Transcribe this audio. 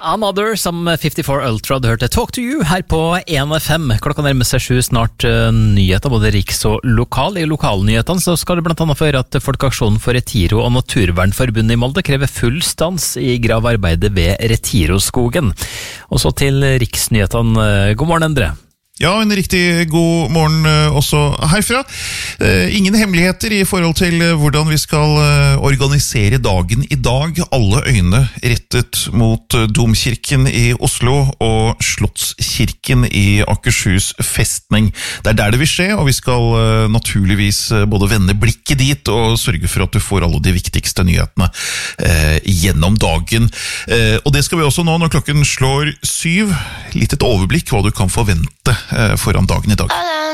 Another som 54 Ultra, du hørte Talk to You her på 1FM. Klokka nærmer seg 7, snart nyheter, både riks og lokal. I lokalnyhetene så skal det blant annet få høre at Folkeaksjonen for Retiro og Naturvernforbundet i Molde krever full stans i gravarbeidet ved Retiroskogen. Og så til riksnyhetene. God morgen, Endre. Ja, en riktig god morgen også herfra. Ingen hemmeligheter i forhold til hvordan vi skal organisere dagen i dag. Alle øyne rettet mot Domkirken i Oslo og Slottskirken i Akershus festning. Det er der det vil skje, og vi skal naturligvis både vende blikket dit og sørge for at du får alle de viktigste nyhetene gjennom dagen. Og det skal vi også nå når klokken slår 7. Litt et overblikk hva du kan forvente foran dagen i dag.